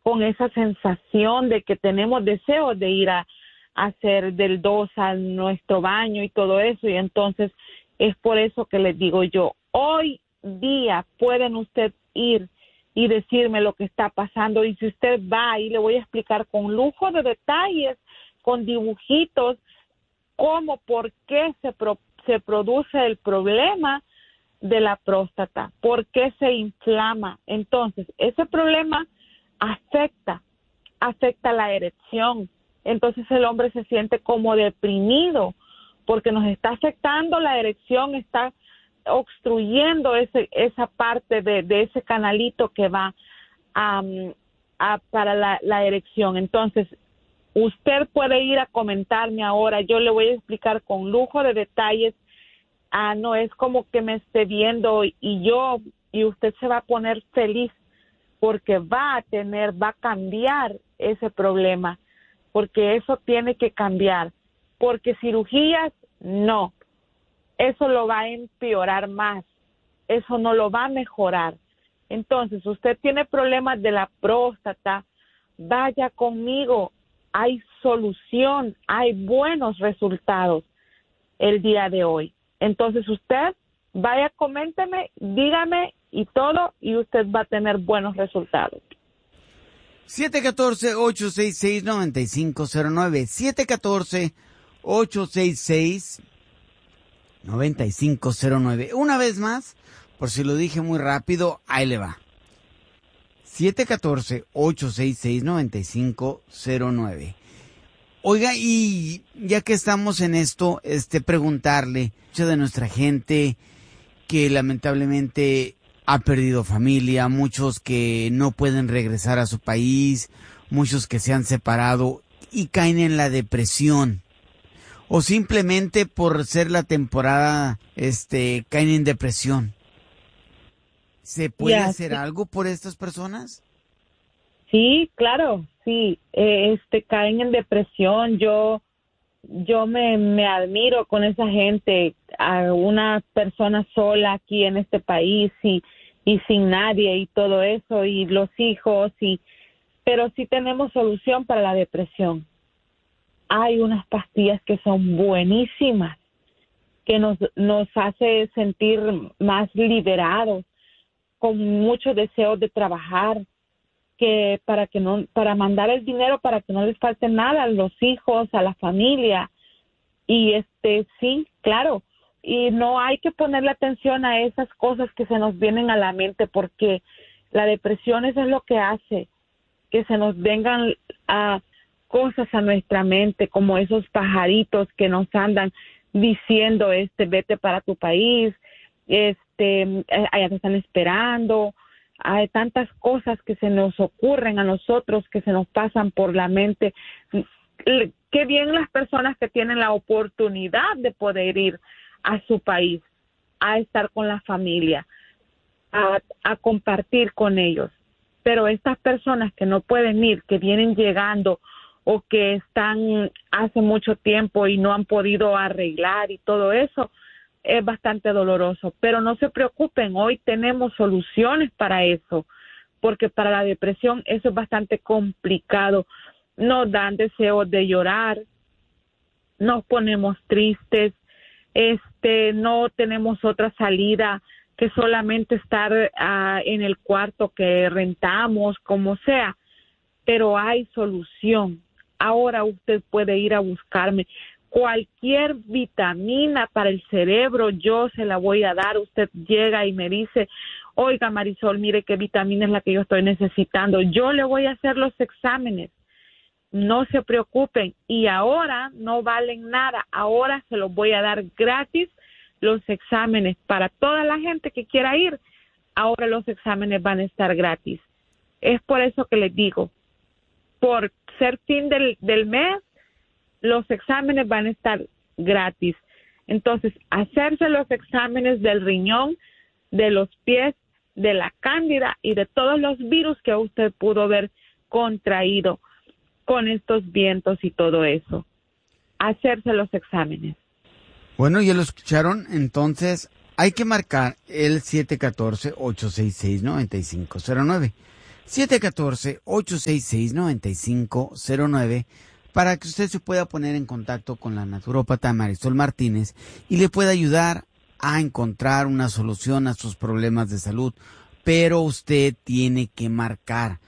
con esa sensación de que tenemos deseos de ir a hacer del 2 a nuestro baño y todo eso. Y entonces es por eso que les digo yo, hoy día pueden usted ir y decirme lo que está pasando. Y si usted va, y le voy a explicar con lujo de detalles, con dibujitos, cómo, por qué se produce el problema de la próstata, por qué se inflama. Entonces, ese problema afecta la erección. Entonces el hombre se siente como deprimido porque nos está afectando la erección, está obstruyendo esa parte de ese canalito que va para la erección. Entonces, usted puede ir a comentarme ahora, yo le voy a explicar con lujo de detalles. No es como que me esté viendo y usted se va a poner feliz porque va a cambiar ese problema, porque eso tiene que cambiar, porque cirugías no, eso lo va a empeorar más, eso no lo va a mejorar. Entonces, usted tiene problemas de la próstata, vaya conmigo, hay solución, hay buenos resultados el día de hoy. Entonces usted vaya, coménteme, dígame y todo, y usted va a tener buenos resultados. 714-866-9509. 714-866-9509. Una vez más, por si lo dije muy rápido, ahí le va. 714-866-9509. Oiga, y ya que estamos en esto, preguntarle, mucha de nuestra gente que lamentablemente ha perdido familia, muchos que no pueden regresar a su país, muchos que se han separado y caen en la depresión, o simplemente por ser la temporada, caen en depresión. ¿Se puede hacer algo por estas personas? Sí, claro, sí, caen en depresión. Yo me admiro con esa gente, a una persona sola aquí en este país y sin nadie y todo eso, y los hijos, pero sí tenemos solución para la depresión. Hay unas pastillas que son buenísimas, que nos hace sentir más liberados, con muchos deseos de trabajar, para mandar el dinero para que no les falte nada a los hijos, a la familia. Y sí, claro, y no hay que ponerle atención a esas cosas que se nos vienen a la mente, porque la depresión eso es lo que hace que se nos vengan cosas a nuestra mente, como esos pajaritos que nos andan diciendo vete para tu país, allá te están esperando. Hay tantas cosas que se nos ocurren a nosotros, que se nos pasan por la mente. Qué bien las personas que tienen la oportunidad de poder ir a su país, a estar con la familia, a compartir con ellos. Pero estas personas que no pueden ir, que vienen llegando o que están hace mucho tiempo y no han podido arreglar y todo eso, es bastante doloroso, pero no se preocupen, hoy tenemos soluciones para eso, porque para la depresión eso es bastante complicado, nos dan deseos de llorar, nos ponemos tristes, no tenemos otra salida que solamente estar en el cuarto que rentamos, como sea, pero hay solución. Ahora usted puede ir a buscarme cualquier vitamina para el cerebro, yo se la voy a dar. Usted llega y me dice, oiga Marisol, mire qué vitamina es la que yo estoy necesitando, yo le voy a hacer los exámenes, no se preocupen, y ahora no valen nada, ahora se los voy a dar gratis los exámenes para toda la gente que quiera ir. Ahora los exámenes van a estar gratis. Es por eso que les digo, por ser fin del mes, los exámenes van a estar gratis. Entonces, hacerse los exámenes del riñón, de los pies, de la cándida y de todos los virus que usted pudo haber contraído con estos vientos y todo eso. Hacerse los exámenes. Bueno, ya lo escucharon, entonces hay que marcar el 714-866-9509. 714-866-9509 para que usted se pueda poner en contacto con la naturópata Marisol Martínez y le pueda ayudar a encontrar una solución a sus problemas de salud. Pero usted tiene que marcar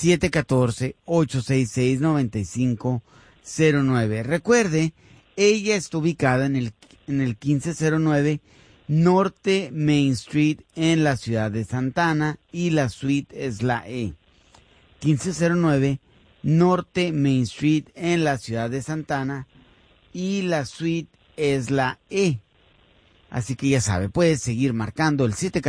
714-866-9509. Recuerde, ella está ubicada en el 1509 Norte Main Street en la ciudad de Santa Ana y la suite es la E. 1509 Norte Main Street en la ciudad de Santa Ana y la suite es la E. Así que ya sabe, puede seguir marcando el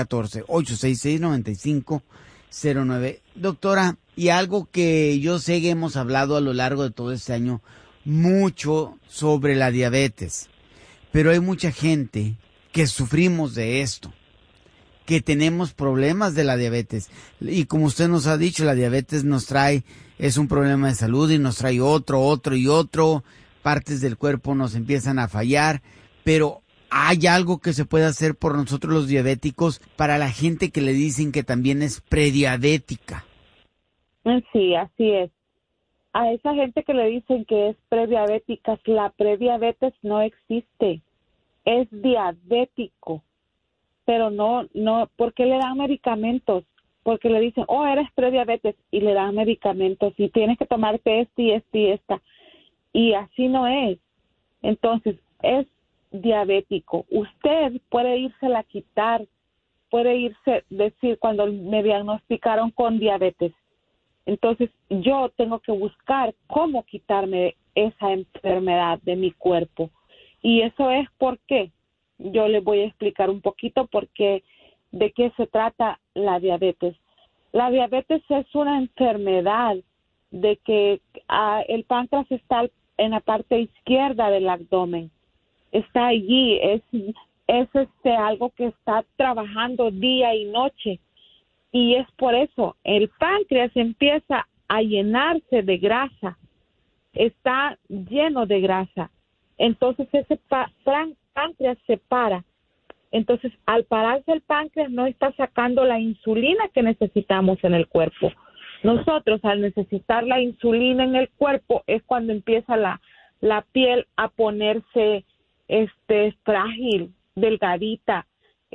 714-866-9509. Doctora, y algo que yo sé que hemos hablado a lo largo de todo este año, mucho sobre la diabetes. Pero hay mucha gente que sufrimos de esto, que tenemos problemas de la diabetes. Y como usted nos ha dicho, la diabetes es un problema de salud y nos trae otro. Partes del cuerpo nos empiezan a fallar, pero ¿hay algo que se puede hacer por nosotros los diabéticos para la gente que le dicen que también es prediabética? Sí, así es. A esa gente que le dicen que es prediabética, la prediabetes no existe. Es diabético. Pero no, ¿por qué le dan medicamentos? Porque le dicen, eres prediabetes, y le dan medicamentos, y tienes que tomarte y esta. Y así no es. Entonces, es diabético. Usted puede írsela a quitar, decir, cuando me diagnosticaron con diabetes. Entonces, yo tengo que buscar cómo quitarme esa enfermedad de mi cuerpo. Y eso es porque yo les voy a explicar un poquito de qué se trata la diabetes. La diabetes es una enfermedad de que el páncreas está en la parte izquierda del abdomen. Está allí, es algo que está trabajando día y noche. Y es por eso, el páncreas empieza a llenarse de grasa. Está lleno de grasa. Entonces ese páncreas se para. Entonces, al pararse el páncreas, no está sacando la insulina que necesitamos en el cuerpo. Nosotros, al necesitar la insulina en el cuerpo, es cuando empieza la piel a ponerse frágil, delgadita,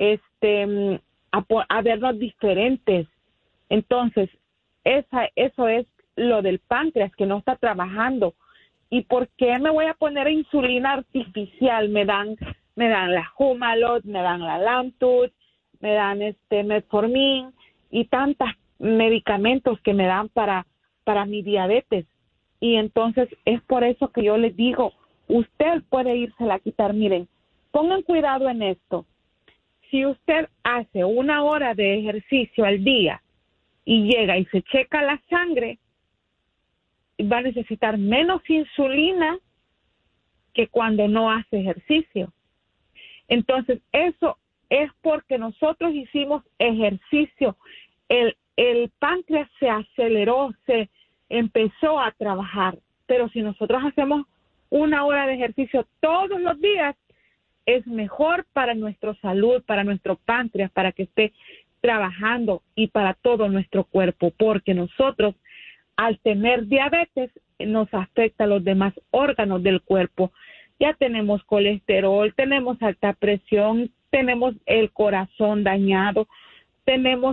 a vernos diferentes. Entonces, eso es lo del páncreas, que no está trabajando. ¿Y por qué me voy a poner insulina artificial? Me dan la Humalog, me dan la Lantus, me dan Metformin y tantos medicamentos que me dan para mi diabetes. Y entonces es por eso que yo les digo, usted puede írsela a quitar. Miren, pongan cuidado en esto. Si usted hace 1 hora de ejercicio al día y llega y se checa la sangre, va a necesitar menos insulina que cuando no hace ejercicio. Entonces, eso es porque nosotros hicimos ejercicio. El páncreas se aceleró, se empezó a trabajar. Pero si nosotros hacemos 1 hora de ejercicio todos los días, es mejor para nuestra salud, para nuestro páncreas, para que esté trabajando y para todo nuestro cuerpo, porque nosotros, al tener diabetes, nos afecta a los demás órganos del cuerpo. Ya tenemos colesterol, tenemos alta presión, tenemos el corazón dañado, tenemos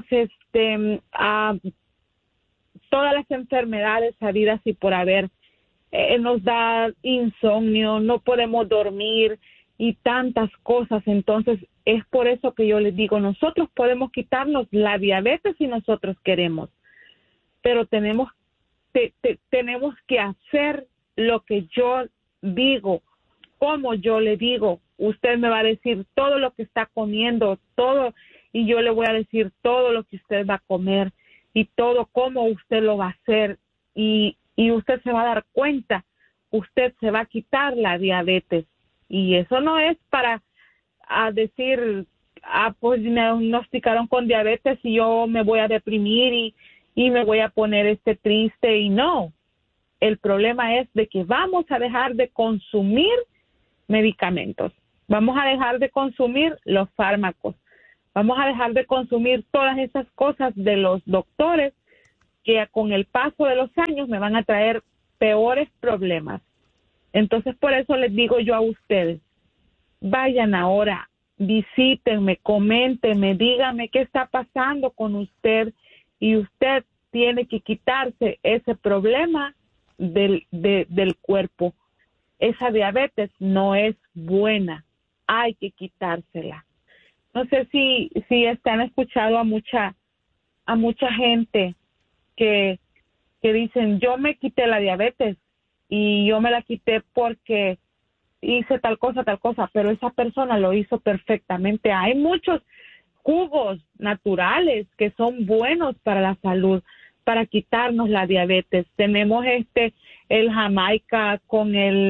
todas las enfermedades habidas y por haber. Nos da insomnio, no podemos dormir y tantas cosas. Entonces, es por eso que yo les digo, nosotros podemos quitarnos la diabetes si nosotros queremos, pero tenemos que hacer lo que yo digo, como yo le digo. Usted me va a decir todo lo que está comiendo, todo, y yo le voy a decir todo lo que usted va a comer y todo cómo usted lo va a hacer, y usted se va a dar cuenta, usted se va a quitar la diabetes. Y eso no es para decir, pues me diagnosticaron con diabetes y yo me voy a deprimir y me voy a poner triste, y no. El problema es de que vamos a dejar de consumir medicamentos, vamos a dejar de consumir los fármacos, vamos a dejar de consumir todas esas cosas de los doctores que con el paso de los años me van a traer peores problemas. Entonces, por eso les digo yo a ustedes, vayan ahora, visítenme, coméntenme, díganme qué está pasando con usted, y usted tiene que quitarse ese problema del cuerpo. Esa diabetes no es buena, hay que quitársela. No sé si están escuchando a mucha gente que dicen, yo me quité la diabetes y yo me la quité porque hice tal cosa, pero esa persona lo hizo perfectamente. Hay muchos jugos naturales que son buenos para la salud, para quitarnos la diabetes. Tenemos el Jamaica con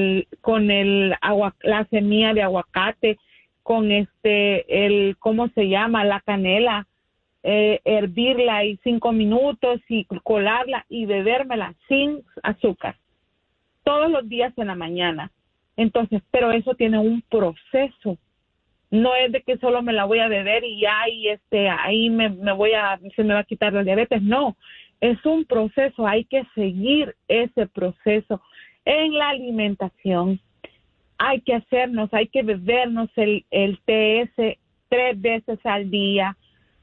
la semilla de aguacate, con ¿cómo se llama? La canela, hervirla y 5 minutos y colarla y bebérmela sin azúcar todos los días en la mañana. Entonces, pero eso tiene un proceso. No es de que solo me la voy a beber y ya, y ahí se me va a quitar la diabetes. No, es un proceso. Hay que seguir ese proceso en la alimentación. Hay que bebernos el TS 3 veces al día.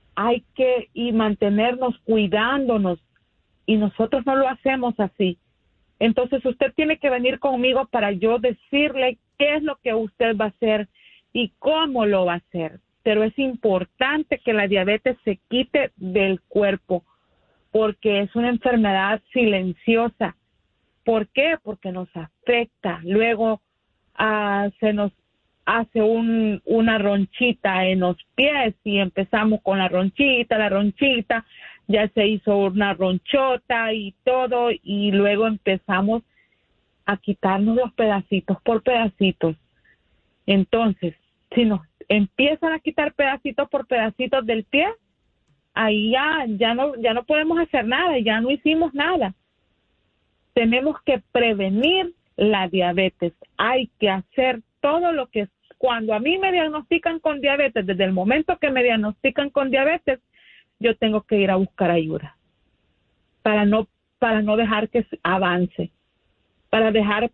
Y mantenernos cuidándonos. Y nosotros no lo hacemos así. Entonces usted tiene que venir conmigo para yo decirle qué es lo que usted va a hacer y cómo lo va a hacer. Pero es importante que la diabetes se quite del cuerpo, porque es una enfermedad silenciosa. ¿Por qué? Porque nos afecta. Luego se nos hace una ronchita en los pies y empezamos con la ronchita, ya se hizo una ronchota y todo, y luego empezamos a quitarnos los pedacitos por pedacitos. Entonces, si nos empiezan a quitar pedacitos por pedacitos del pie, ahí ya no podemos hacer nada, ya no hicimos nada. Tenemos que prevenir la diabetes. Hay que hacer todo lo que cuando a mí me diagnostican con diabetes, desde el momento que me diagnostican con diabetes, yo tengo que ir a buscar ayuda para no dejar que avance, para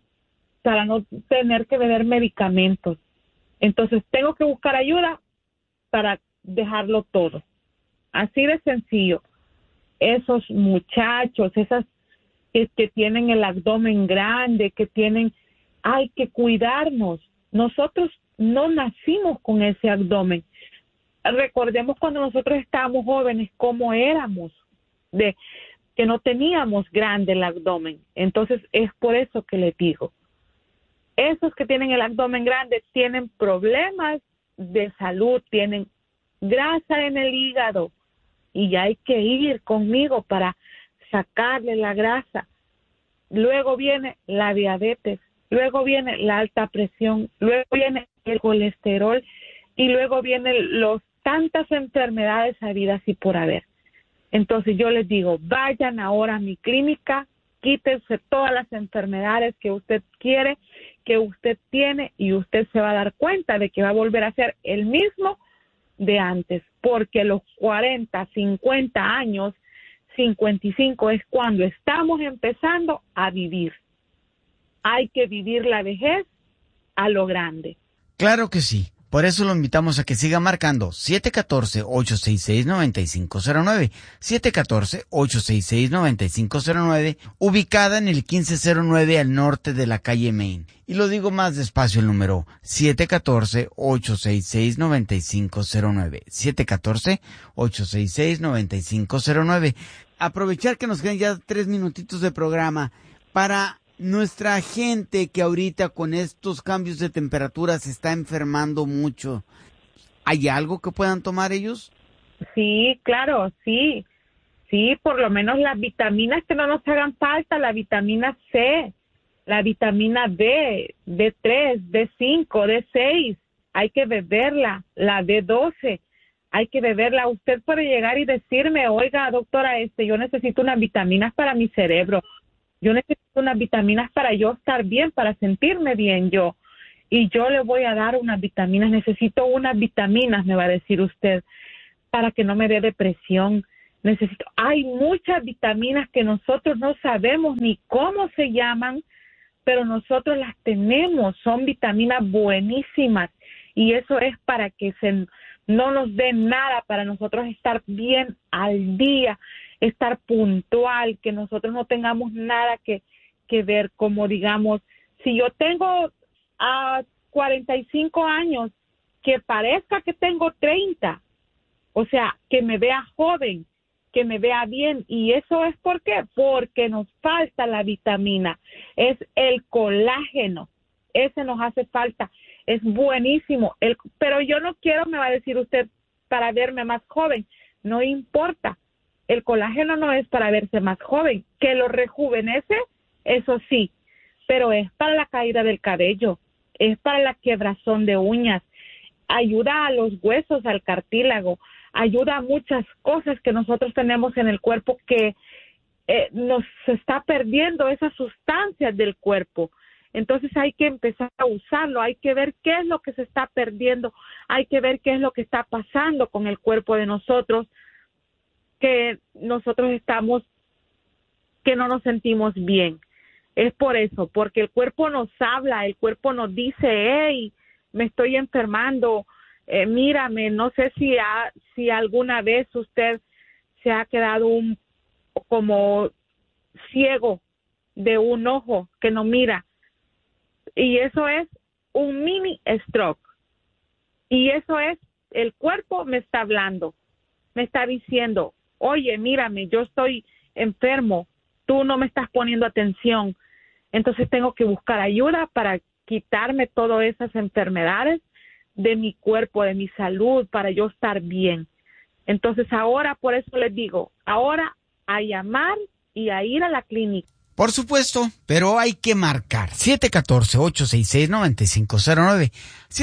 no tener que beber medicamentos. Entonces tengo que buscar ayuda para dejarlo todo. Así de sencillo. Esos muchachos, esas que tienen el abdomen grande, hay que cuidarnos. Nosotros no nacimos con ese abdomen. Recordemos cuando nosotros estábamos jóvenes, cómo éramos, que no teníamos grande el abdomen. Entonces es por eso que les digo, esos que tienen el abdomen grande tienen problemas de salud, tienen grasa en el hígado, y ya hay que ir conmigo para sacarle la grasa. Luego viene la diabetes, luego viene la alta presión, luego viene el colesterol, y luego vienen tantas enfermedades habidas y por haber. Entonces yo les digo, vayan ahora a mi clínica, quítense todas las enfermedades que usted quiere, que usted tiene, y usted se va a dar cuenta de que va a volver a ser el mismo de antes, porque los 40, 50 años, 55 es cuando estamos empezando a vivir. Hay que vivir la vejez a lo grande. Claro que sí. Por eso lo invitamos a que siga marcando 714-866-9509, 714-866-9509, ubicada en el 1509 al norte de la calle Main. Y lo digo más despacio el número, 714-866-9509, 714-866-9509. Aprovechar que nos quedan ya 3 minutitos de programa para nuestra gente que ahorita con estos cambios de temperatura se está enfermando mucho. ¿Hay algo que puedan tomar ellos? Sí, claro, sí. Sí, por lo menos las vitaminas que no nos hagan falta, la vitamina C, la vitamina D, D3, D5, D6, hay que beberla, la D12, hay que beberla. Usted puede llegar y decirme, oiga, doctora, yo necesito unas vitaminas para mi cerebro. Yo necesito unas vitaminas para yo estar bien, para sentirme bien yo. Y yo le voy a dar unas vitaminas. Necesito unas vitaminas, me va a decir usted, para que no me dé depresión. Hay muchas vitaminas que nosotros no sabemos ni cómo se llaman, pero nosotros las tenemos, son vitaminas buenísimas, y eso es para que no nos dé nada, para nosotros estar bien al día, estar puntual, que nosotros no tengamos nada que ver, como digamos, si yo tengo 45 años, que parezca que tengo 30, o sea, que me vea joven, que me vea bien. ¿Y eso es por qué? Porque nos falta la vitamina, es el colágeno, ese nos hace falta, es buenísimo. Pero yo no quiero, me va a decir usted, para verme más joven. No importa, el colágeno no es para verse más joven, que lo rejuvenece, eso sí, pero es para la caída del cabello, es para la quebrazón de uñas, ayuda a los huesos, al cartílago, ayuda a muchas cosas que nosotros tenemos en el cuerpo que nos está perdiendo esas sustancias del cuerpo. Entonces hay que empezar a usarlo, hay que ver qué es lo que se está perdiendo, hay que ver qué es lo que está pasando con el cuerpo de nosotros, que nosotros que no nos sentimos bien. Es por eso, porque el cuerpo nos habla, el cuerpo nos dice, hey, me estoy enfermando, mírame. No sé si alguna vez usted se ha quedado como ciego de un ojo que no mira, y eso es un mini stroke, y eso es, el cuerpo me está hablando, me está diciendo, oye, mírame, yo estoy enfermo, tú no me estás poniendo atención. Entonces tengo que buscar ayuda para quitarme todas esas enfermedades de mi cuerpo, de mi salud, para yo estar bien. Entonces ahora, por eso les digo, ahora a llamar y a ir a la clínica. Por supuesto, pero hay que marcar 714-866-9509,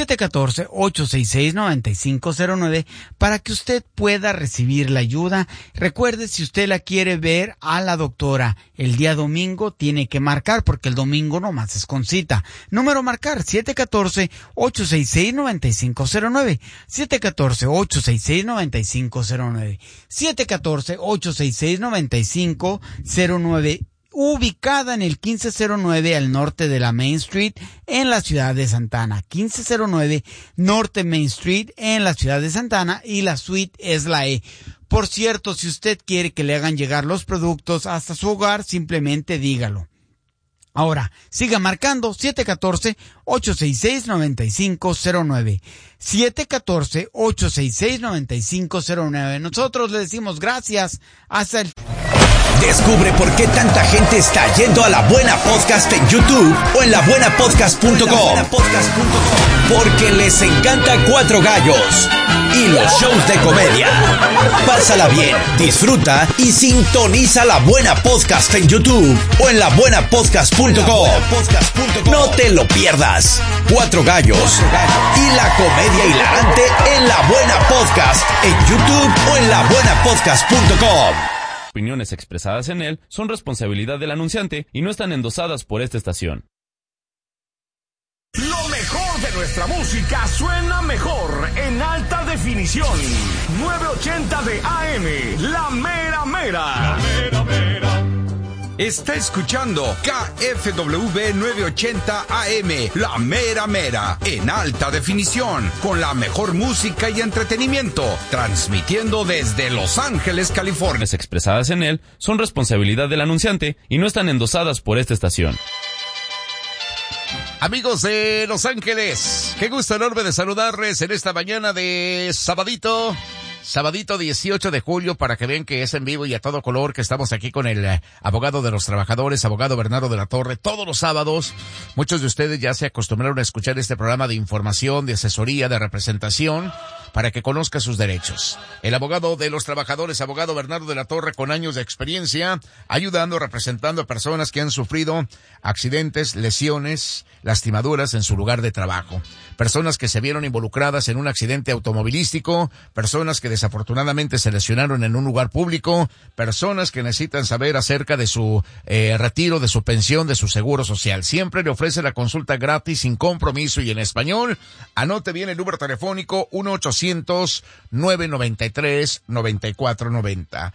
714-866-9509 para que usted pueda recibir la ayuda. Recuerde, si usted la quiere ver a la doctora el día domingo, tiene que marcar porque el domingo nomás es con cita. Número a marcar 714-866-9509, 714-866-9509, 714-866-9509. Ubicada en el 1509 al norte de la Main Street en la ciudad de Santa Ana. 1509 Norte Main Street en la ciudad de Santa Ana, y la suite es la E. Por cierto, si usted quiere que le hagan llegar los productos hasta su hogar, simplemente dígalo. Ahora, siga marcando 714-866-9509. 714-866-9509. Nosotros le decimos gracias. Hasta el... Descubre por qué tanta gente está yendo a La Buena Podcast en YouTube o en labuenapodcast.com. Porque les encanta Cuatro Gallos y los shows de comedia. Pásala bien, disfruta y sintoniza La Buena Podcast en YouTube o en labuenapodcast.com. No te lo pierdas. Cuatro Gallos y la comedia hilarante en La Buena Podcast en YouTube o en labuenapodcast.com. Opiniones expresadas en él son responsabilidad del anunciante y no están endosadas por esta estación. Lo mejor de nuestra música suena mejor en alta definición. 980 de AM, La Mera Mera. La Mera Mera. Está escuchando KFW 980 AM, La Mera Mera, en alta definición, con la mejor música y entretenimiento, transmitiendo desde Los Ángeles, California. Las expresadas en él son responsabilidad del anunciante y no están endosadas por esta estación. Amigos de Los Ángeles, qué gusto enorme de saludarles en esta mañana de sabadito 18 de julio, para que vean que es en vivo y a todo color, que estamos aquí con el abogado de los trabajadores, abogado Bernardo de la Torre, todos los sábados. Muchos de ustedes ya se acostumbraron a escuchar este programa de información, de asesoría, de representación, para que conozca sus derechos. El abogado de los trabajadores, abogado Bernardo de la Torre, con años de experiencia, ayudando, representando a personas que han sufrido accidentes, lesiones, lastimaduras en su lugar de trabajo. Personas que se vieron involucradas en un accidente automovilístico, personas que desafortunadamente se lesionaron en un lugar público, personas que necesitan saber acerca de su retiro, de su pensión, de su seguro social. Siempre le ofrece la consulta gratis, sin compromiso y en español. Anote bien el número telefónico 1-800 1-800-993-9490.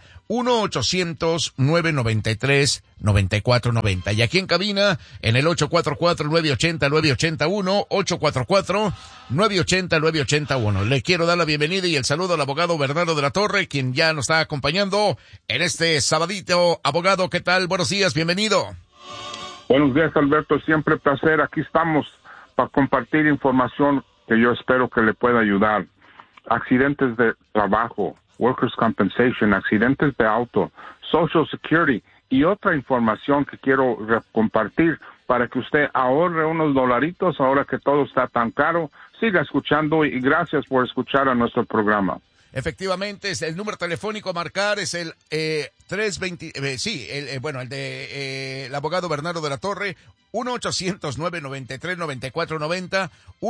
1-800-993-9490. Y aquí en cabina, en el 844-980-981, 844-980-981. Le quiero dar la bienvenida y el saludo al abogado Bernardo de la Torre, quien ya nos está acompañando en este sabadito. Abogado, ¿qué tal? Buenos días, bienvenido. Buenos días, Alberto. Siempre placer. Aquí estamos para compartir información que yo espero que le pueda ayudar. Accidentes de trabajo, workers' compensation, accidentes de auto, social security y otra información que quiero compartir para que usted ahorre unos dolaritos ahora que todo está tan caro. Siga escuchando y gracias por escuchar a nuestro programa. Efectivamente, es el número telefónico a marcar es el 320, el abogado Bernardo de la Torre, 1-800-993-9490,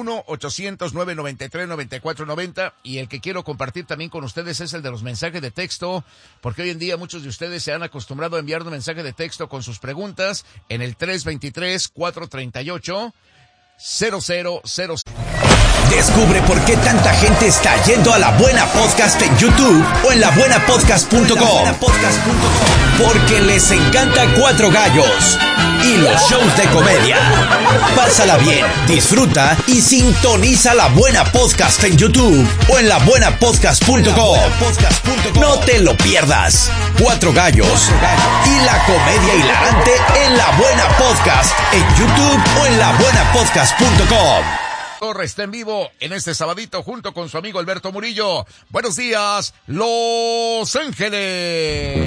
1-800-993-9490, y el que quiero compartir también con ustedes es el de los mensajes de texto, porque hoy en día muchos de ustedes se han acostumbrado a enviar un mensaje de texto con sus preguntas en el 323-438-0000. Descubre por qué tanta gente está yendo a La Buena Podcast en YouTube o en labuenapodcast.com. Porque les encanta Cuatro Gallos y los shows de comedia. Pásala bien, disfruta y sintoniza La Buena Podcast en YouTube o en labuenapodcast.com. No te lo pierdas. Cuatro Gallos y la comedia hilarante en La Buena Podcast en YouTube o en labuenapodcast.com. Torre está en vivo en este sabadito junto con su amigo Alberto Murillo. Buenos días, Los Ángeles.